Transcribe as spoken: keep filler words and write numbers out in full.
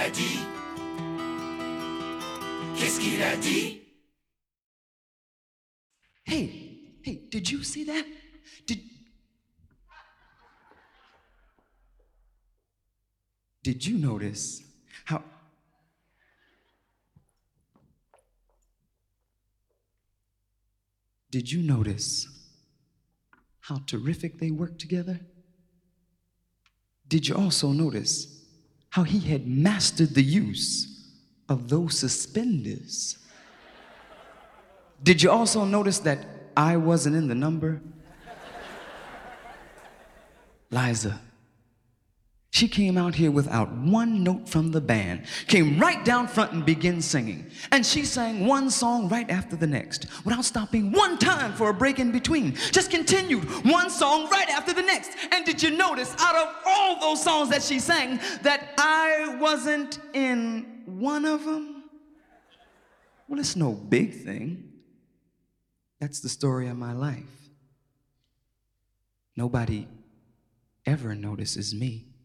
a dit? Qu'est-ce qu'il a dit? Hey, hey, did you see that? Did Did you notice how Did you notice how terrific they worked together? Did you also notice how he had mastered the use of those suspenders? Did you also notice that I wasn't in the number? Liza, she came out here without one note from the band, came right down front and began singing. And she sang one song right after the next, without stopping one time for a break in between. Just continued one song right after the next. And did you notice, out of all those songs that she sang, that I wasn't in one of them? Well, it's no big thing. That's the story of my life. Nobody ever notices me.